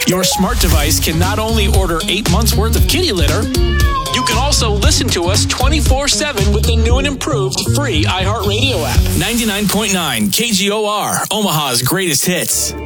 Your smart device can not only order 8 months worth of kitty litter, you can also listen to us 24/7 with the new and improved free iHeartRadio app. 99.9 KGOR, Omaha's greatest hits.